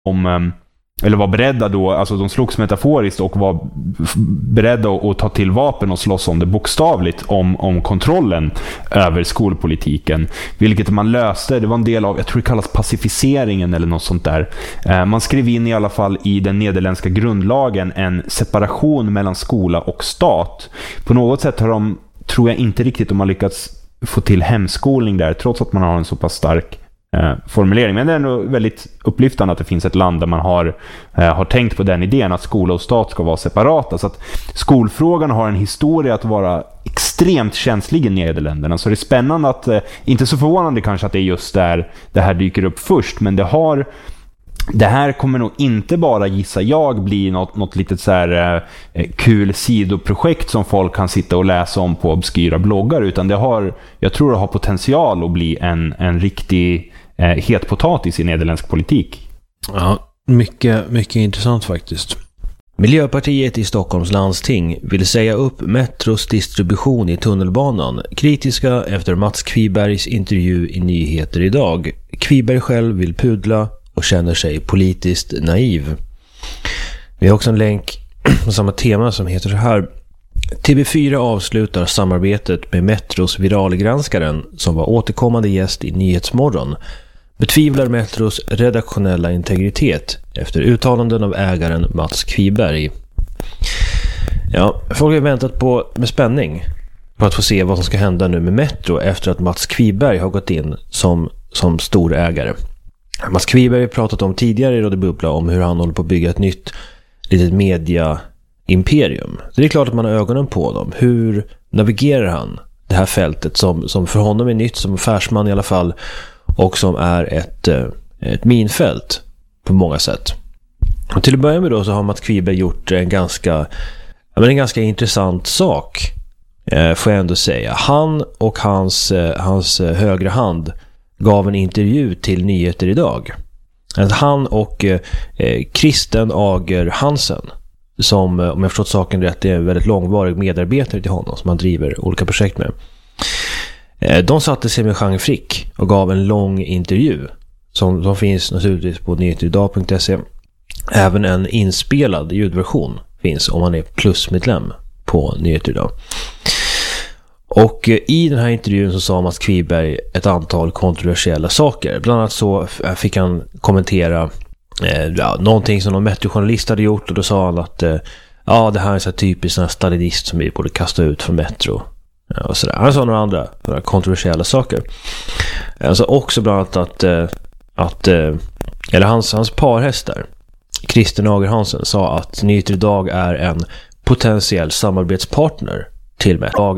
eller var beredda då, alltså de slogs metaforiskt och var beredda att ta till vapen och slåss om det bokstavligt om kontrollen över skolpolitiken, vilket man löste. Det var en del av, jag tror det kallas pacificeringen eller något sånt där. Man skrev in i alla fall i den nederländska grundlagen en separation mellan skola och stat. På något sätt har de, tror jag inte riktigt de har lyckats få till hemskolning där, trots att man har en så pass stark formulering. Men det är nog väldigt upplyftande att det finns ett land där man har tänkt på den idén att skola och stat ska vara separata. Så att skolfrågan har en historia att vara extremt känslig i Nederländerna. Så det är spännande att, inte så förvånande kanske att det är just där det här dyker upp först, men det här kommer nog inte bara, gissar jag, bli något litet så här kul sidoprojekt som folk kan sitta och läsa om på obskyra bloggar, utan jag tror det har potential att bli en riktig het potatis i nederländsk politik. Ja, mycket intressant faktiskt. Miljöpartiet i Stockholms landsting vill säga upp Metros distribution i tunnelbanan. Kritiska efter Mats Kvibergs intervju i Nyheter idag. Kviberg själv vill pudla och känner sig politiskt naiv. Vi har också en länk på samma tema som heter så här: TV4 avslutar samarbetet med Metros viralgranskaren som var återkommande gäst i Nyhetsmorgon. Betvivlar Metros redaktionella integritet efter uttalanden av ägaren Mats Kviberg. Ja, folk har väntat med spänning på att få se vad som ska hända nu med Metro efter att Mats Kviberg har gått in som stor ägare. Mats Kviberg har pratat om tidigare i Radio Bubbla om hur han håller på att bygga ett nytt litet media-imperium. Så det är klart att man har ögonen på dem. Hur navigerar han det här fältet som för honom är nytt, som affärsman i alla fall, och som är ett minfält på många sätt. Och till att börja med då så har Mats Kviberg gjort en ganska intressant sak, får jag ändå säga. Han och hans högra hand gav en intervju till Nyheter idag. Han och Kristen Ager Hansen, som om jag förstått saken rätt är en väldigt långvarig medarbetare till honom som han driver olika projekt med. De satte sig med Jean Frick och gav en lång intervju som finns naturligtvis på nyheteridag.se. Även en inspelad ljudversion finns om man är plusmedlem på Nyheter idag. Och i den här intervjun så sa Mats Kviberg ett antal kontroversiella saker. Bland annat så fick han kommentera någonting som någon Metro-journalist hade gjort, och då sa han att det här är så typiskt sån här stalinist som vi borde kasta ut från Metro. Och sådär. Han sa några kontroversiella saker. Alltså också bland annat att hans parhäst där, Kristen Ager Hansen, sa att Nyheter idag är en potentiell samarbetspartner till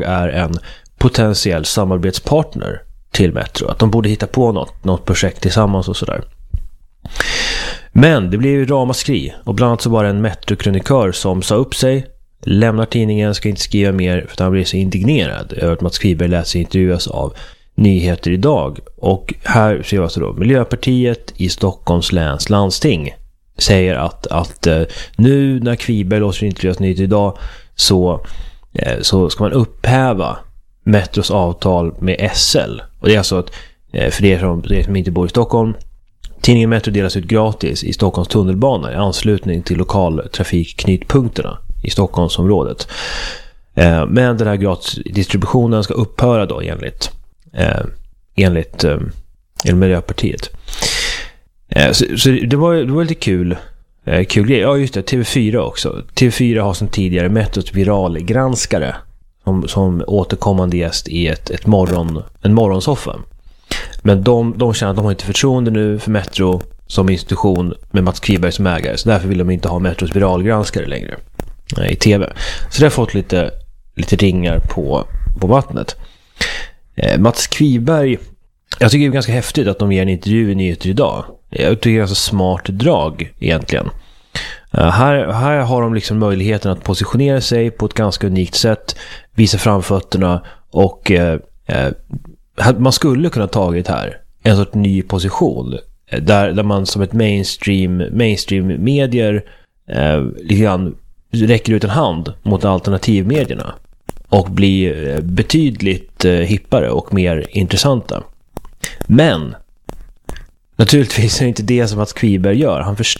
Metro. Att de borde hitta på något projekt tillsammans och sådär. Men det blev ju ramaskri, och bland annat så var det en Metro-krönikör som sa upp sig, lämnar tidningen, ska inte skriva mer för att han blir så indignerad över att Mats Kviberg lät sig intervjuas av Nyheter idag. Och här ser vi alltså då Miljöpartiet i Stockholms läns landsting säger att nu när Kviberg låter sig intervjuas Nyheter idag så ska man upphäva Metros avtal med SL. Och det är alltså att för er som inte bor i Stockholm, tidningen Metro delas ut gratis i Stockholms tunnelbana i anslutning till lokaltrafikknutpunkterna i Stockholmsområdet. Men den här gratisdistributionen ska upphöra då enligt Miljöpartiet. Så det var lite kul grej. Ja, just det, TV4 också. TV4 har som tidigare Metros viralgranskare som återkommande gäst i en morgonsoffa. Men de känner att de har inte förtroende nu för Metro som institution med Mats Kviberg som ägare. Så därför vill de inte ha Metros viralgranskare längre i tv. Så det har fått lite ringar på vattnet. Mats Kviberg, jag tycker det är ganska häftigt att de ger en intervju i Nyheter idag. Jag tycker det är ganska smart drag egentligen. Här har de liksom möjligheten att positionera sig på ett ganska unikt sätt, visa framfötterna, och man skulle kunna tagit här en sorts ny position där man som ett mainstream medier lite grann räcker ut en hand mot alternativmedierna och blir betydligt hippare och mer intressanta. Men naturligtvis är det inte det som Mats Kviberg gör.